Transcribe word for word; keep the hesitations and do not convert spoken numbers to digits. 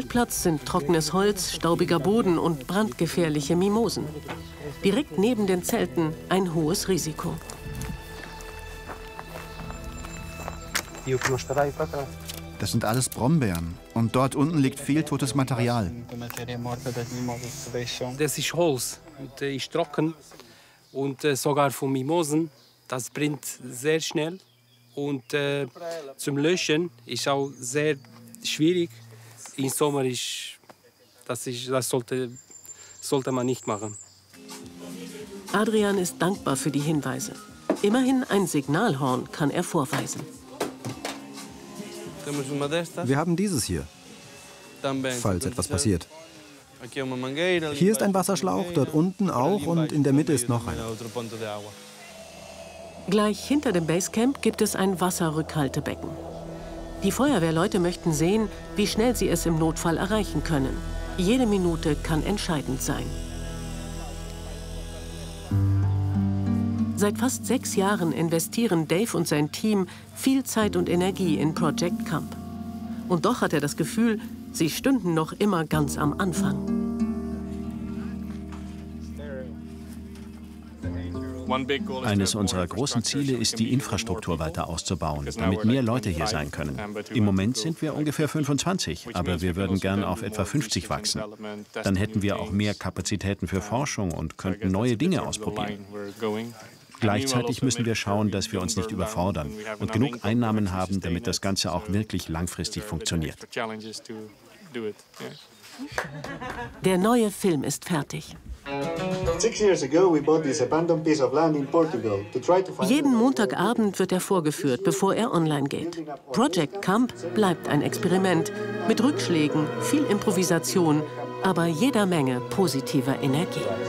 Campingplatz sind trockenes Holz, staubiger Boden und brandgefährliche Mimosen. Direkt neben den Zelten ein hohes Risiko. Das sind alles Brombeeren. Und dort unten liegt viel totes Material. Das ist Holz und äh, ist trocken. Und äh, sogar von Mimosen, das brennt sehr schnell. Und äh, zum Löschen ist auch sehr schwierig. Im Sommer ist das, ist, das sollte, sollte man nicht machen. Adrian ist dankbar für die Hinweise. Immerhin ein Signalhorn kann er vorweisen. Wir haben dieses hier, falls etwas passiert. Hier ist ein Wasserschlauch, dort unten auch und in der Mitte ist noch einer. Gleich hinter dem Basecamp gibt es ein Wasserrückhaltebecken. Die Feuerwehrleute möchten sehen, wie schnell sie es im Notfall erreichen können. Jede Minute kann entscheidend sein. Seit fast sechs Jahren investieren Dave und sein Team viel Zeit und Energie in Project Camp. Und doch hat er das Gefühl, sie stünden noch immer ganz am Anfang. Eines unserer großen Ziele ist, die Infrastruktur weiter auszubauen, damit mehr Leute hier sein können. Im Moment sind wir ungefähr fünfundzwanzig, aber wir würden gern auf etwa fünfzig wachsen. Dann hätten wir auch mehr Kapazitäten für Forschung und könnten neue Dinge ausprobieren. Gleichzeitig müssen wir schauen, dass wir uns nicht überfordern und genug Einnahmen haben, damit das Ganze auch wirklich langfristig funktioniert. Der neue Film ist fertig. Jeden Montagabend wird er vorgeführt, bevor er online geht. Project Camp bleibt ein Experiment mit Rückschlägen, viel Improvisation, aber jeder Menge positiver Energie.